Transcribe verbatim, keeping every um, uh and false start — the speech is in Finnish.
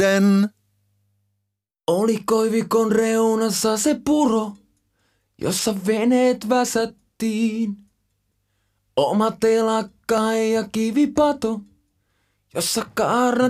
sitten. Oli koivikon reunassa se puro, jossa veneet väsättiin. Oma telakka ja kivipato, jossa kaarnat